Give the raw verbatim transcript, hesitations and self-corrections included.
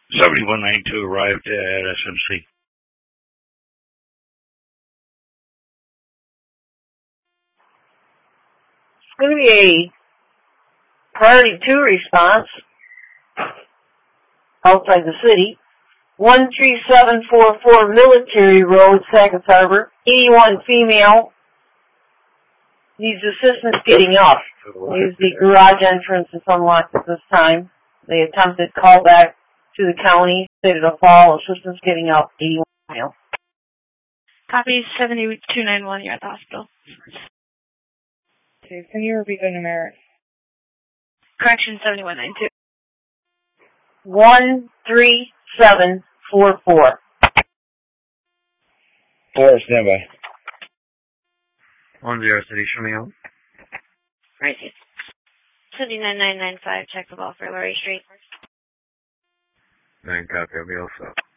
seventy-one ninety-two arrived at S M C. It's going to be a priority two response outside the city. one three seven four four Military Road, Sackets Harbor. eighty-one female needs assistance getting up. Is the garage entrance is unlocked at this time. They attempted callback to the county, stated a fall, assistance getting up, eighty-one female. Copy seventy-two ninety-one, you're at the hospital. Okay, can you repeat the numeric? Correction, seventy-one ninety-two. one three seven four four. Four, standby. One zero city, show me out. Right. City nine nine nine five, check the ball for Laurie Street. Nine copy, I'll be all set.